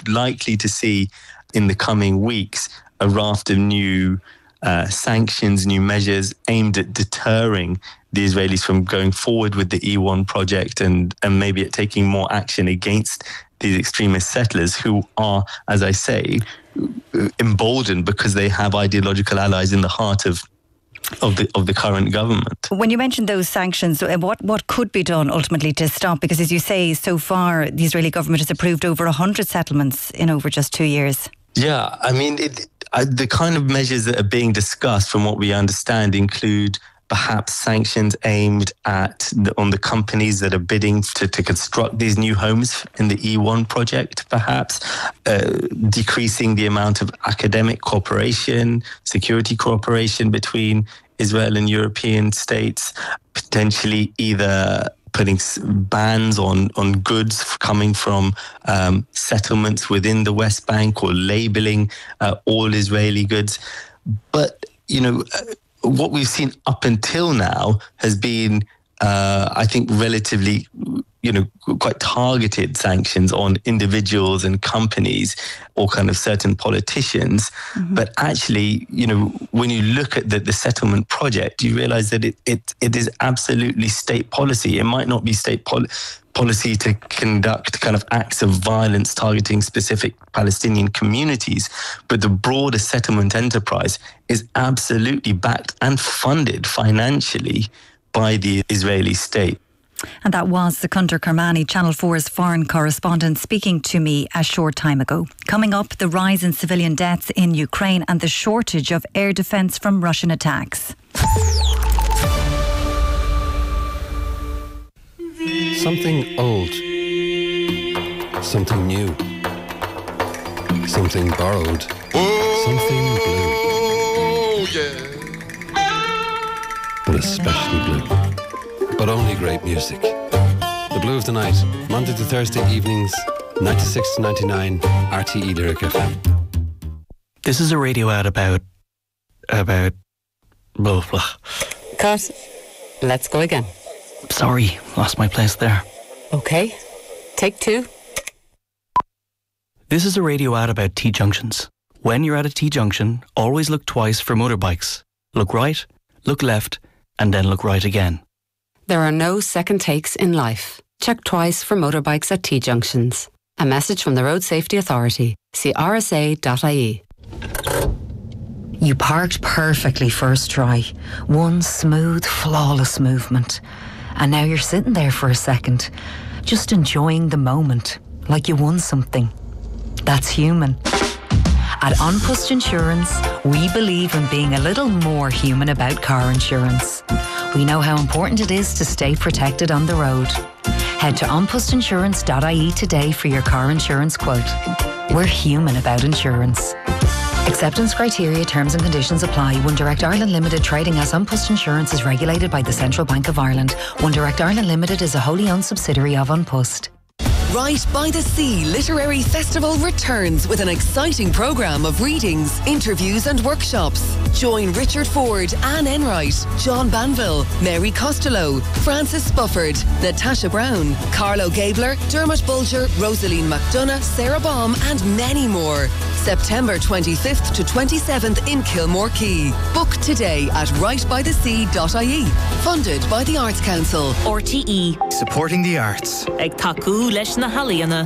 likely to see in the coming weeks a raft of new sanctions, new measures aimed at deterring the Israelis from going forward with the E1 project and maybe at taking more action against these extremist settlers who are, as I say, emboldened because they have ideological allies in the heart of the current government. When you mentioned those sanctions, what could be done ultimately to stop? Because as you say, so far the Israeli government has approved over 100 settlements in over just 2 years. Yeah, I mean, the kind of measures that are being discussed, from what we understand, include perhaps sanctions aimed on the companies that are bidding to construct these new homes in the E1 project, perhaps decreasing the amount of academic cooperation, security cooperation between Israel and European states, potentially either putting bans on goods coming from settlements within the West Bank or labeling all Israeli goods. But, what we've seen up until now has been, I think, relatively, quite targeted sanctions on individuals and companies or kind of certain politicians. Mm-hmm. But actually, when you look at the settlement project, you realize that it is absolutely state policy. It might not be state policy to conduct kind of acts of violence targeting specific Palestinian communities, but the broader settlement enterprise is absolutely backed and funded financially by the Israeli state. And that was Secundar Kermani, Channel 4's foreign correspondent, speaking to me a short time ago. Coming up, the rise in civilian deaths in Ukraine and the shortage of air defence from Russian attacks. Something old, something new, something borrowed, something blue. Oh, yeah. But especially blue. But only great music. The Blue of the Night, Monday to Thursday evenings, 96 to 99, RTE Lyric FM. This is a radio ad about blah, blah. Cut. Let's go again. Sorry, lost my place there. Okay, take 2. This is a radio ad about T-junctions. When you're at a T-junction, always look twice for motorbikes. Look right, look left, and then look right again. There are no second takes in life. Check twice for motorbikes at T-junctions. A message from the Road Safety Authority. See rsa.ie. You parked perfectly first try. One smooth, flawless movement. And now you're sitting there for a second, just enjoying the moment, like you won something. That's human. At An Post Insurance, we believe in being a little more human about car insurance. We know how important it is to stay protected on the road. Head to onpostinsurance.ie today for your car insurance quote. We're human about insurance. Acceptance criteria, terms and conditions apply. One Direct Ireland Limited, trading as An Post Insurance, is regulated by the Central Bank of Ireland. One Direct Ireland Limited is a wholly owned subsidiary of An Post. Right by the Sea Literary Festival returns with an exciting programme of readings, interviews and workshops. Join Richard Ford, Anne Enright, John Banville, Mary Costello, Francis Spufford, Natasha Brown, Carlo Gabler, Dermot Bulger, Rosaline McDonough, Sarah Baum and many more. September 25th to 27th in Kilmore Quay. Book today at rightbythesea.ie. Funded by the Arts Council. RTE. Supporting the arts. Ag taku leis na haliana.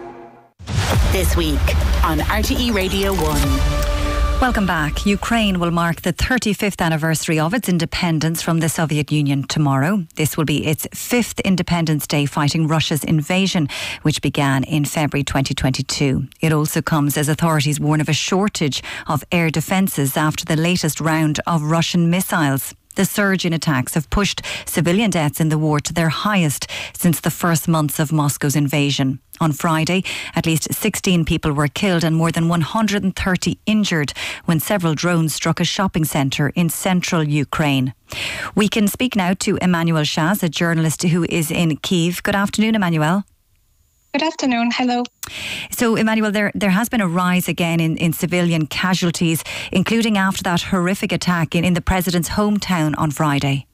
This week on RTE Radio 1. Welcome back. Ukraine will mark the 35th anniversary of its independence from the Soviet Union tomorrow. This will be its 5th Independence Day fighting Russia's invasion, which began in February 2022. It also comes as authorities warn of a shortage of air defences after the latest round of Russian missiles. The surge in attacks have pushed civilian deaths in the war to their highest since the first months of Moscow's invasion. On Friday, at least 16 people were killed and more than 130 injured when several drones struck a shopping centre in central Ukraine. We can speak now to Emmanuel Shaz, a journalist who is in Kyiv. Good afternoon, Emmanuel. Good afternoon. Hello. So, Emmanuel, there has been a rise again in civilian casualties, including after that horrific attack in the president's hometown on Friday.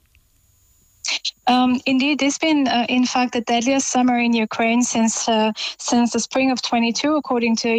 Indeed, it's been, in fact, the deadliest summer in Ukraine since the spring of 22, according to